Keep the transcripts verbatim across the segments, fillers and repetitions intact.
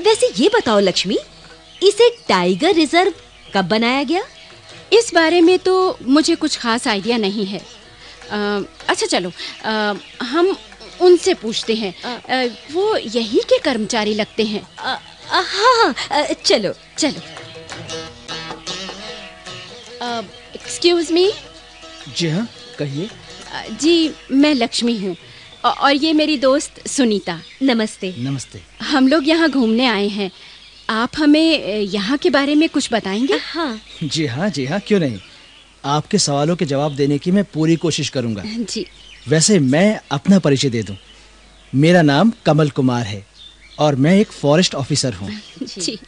वैसे ये बताओ लक्ष्मी, इसे टाइगर रिजर्व कब बनाया गया? इस बारे में तो मुझे कुछ खास आइडिया नहीं है। आ, अच्छा चलो, आ, हम उनसे पूछते हैं। आ, वो यही के कर्मचारी लगते हैं। आ, आ, हाँ हाँ, चलो चलो। Excuse me. जी हाँ, कहिए। जी, मैं लक्ष्मी हूँ और ये मेरी दोस्त सुनीता। नमस्ते। नमस्ते। हम लोग यहाँ घूमने आए हैं। आप हमें यहाँ के बारे में कुछ बताएंगे? हाँ जी हाँ, जी हाँ, क्यों नहीं। आपके सवालों के जवाब देने की मैं पूरी कोशिश करूँगा। जी। वैसे मैं अपना परिचय दे दूं। मेरा नाम कमल कुमार है और मैं एक फॉरेस्ट ऑफिसर हूँ। जी।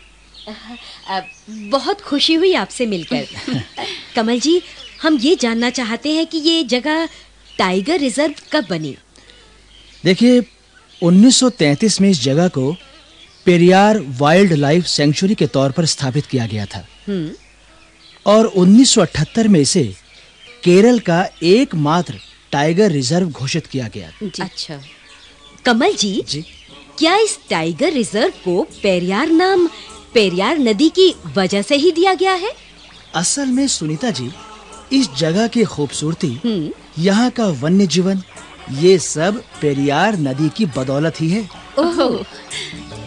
बहुत खुशी हुई आपसे मिलकर। कमल जी, हम ये जानना चाहते हैं कि ये जगह टाइगर रिजर्व कब बनी? देखिए, उन्नीस सौ तैंतीस में इस जगह को पेरियार वाइल्ड लाइफ सेंचुरी के तौर पर स्थापित किया गया था और उन्नीस सौ अठहत्तर में इसे केरल का एकमात्र टाइगर रिजर्व घोषित किया गया। अच्छा कमल जी, जी, क्या इस टाइगर रिजर्व को पेरियार नाम पेरियार नदी की वजह से ही दिया गया है? असल में सुनीता जी, इस जगह की खूबसूरती, यहाँ का वन्य जीवन, ये सब पेरियार नदी की बदौलत ही है। ओह,